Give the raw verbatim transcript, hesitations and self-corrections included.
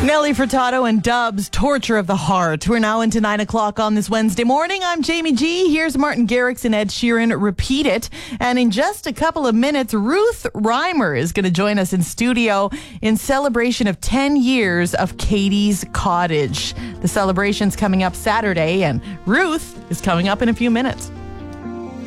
Nelly Furtado and Dubs, Torture of the Heart. We're now into nine o'clock on this Wednesday morning. I'm Jamie G. Here's Martin Garrix and Ed Sheeran, Repeat It. And in just a couple of minutes, Ruth Reimer is going to join us in studio in celebration of ten years of Katie's Cottage. The celebration's coming up Saturday, and Ruth is coming up in a few minutes.